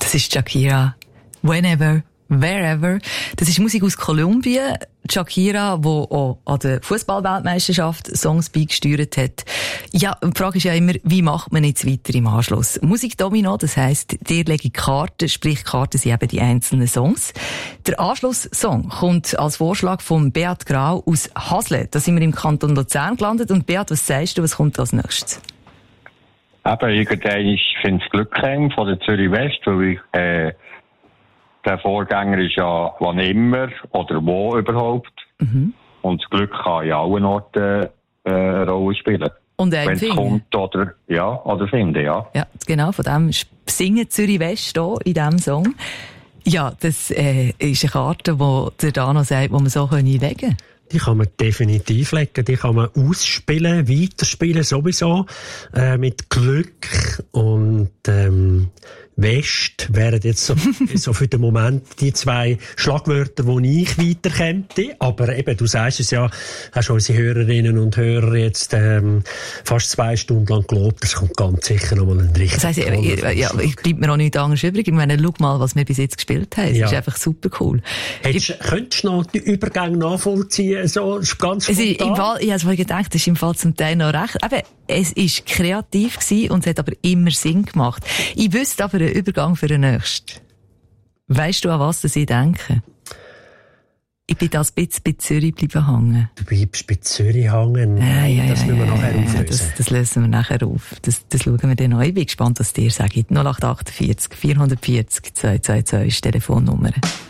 Das ist Shakira. Whenever, wherever. Das ist Musik aus Kolumbien. Shakira, die auch an der Fußball-Weltmeisterschaft Songs beigesteuert hat. Ja, die Frage ist ja immer, wie macht man jetzt weiter im Anschluss? Musikdomino, das heisst, dir lege Karten, sprich Karten sind eben die einzelnen Songs. Der Anschlusssong kommt als Vorschlag von Beat Grau aus Hasle. Da sind wir im Kanton Luzern gelandet. Und Beat, was sagst du, was kommt als nächstes? Eben, irgendwann finde ich Glück von der Zürich West, weil ich, der Vorgänger ist ja wann immer oder wo überhaupt. Mhm. Und das Glück kann in allen Orten eine Rolle spielen. Und wenn es kommt oder finde, ja. Ja, genau, von dem singen Zürich West hier in diesem Song. Ja, das ist eine Karte, die der Dano sagt, die man so legen kann. Die kann man definitiv legen, die kann man ausspielen, weiterspielen sowieso, mit Glück und West wären jetzt so für den Moment die zwei Schlagwörter, die ich weiterkämpfe. Aber eben, du sagst es ja, hast unsere Hörerinnen und Hörer jetzt fast 2 Stunden lang gelobt, das kommt ganz sicher nochmal ein richtig. Das heisst, ich bleibt mir auch nichts anderes übrig. Ich meine, schau mal, was wir bis jetzt gespielt haben. Das ist einfach super cool. Könntest du noch die Übergänge nachvollziehen? So ganz spontan? Ich habe es vorhin gedacht, das ist im Fall zum Teil noch recht. Eben, es war kreativ gewesen und es hat aber immer Sinn gemacht. Ich wüsste aber einen Übergang für den nächsten. Weisst du, an was ich denke? Ich bin da ein bisschen bei Zürich bleiben hängen. Du bleibst bei Zürich hängen? Das müssen wir nachher auflösen. Das lösen wir nachher auf. Das schauen wir dann noch. Ich bin gespannt, was dir sagt. 0848 440 222 ist die Telefonnummer.